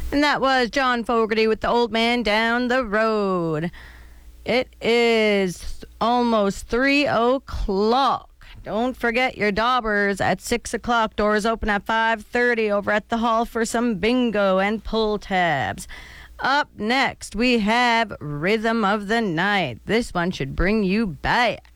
And that was John Fogerty with the Old Man Down the Road. It is almost 3 o'clock. Don't forget your daubers at 6 o'clock. Doors open at 5:30 over at the hall for some bingo and pull tabs. Up next, we have Rhythm of the Night. This one should bring you back.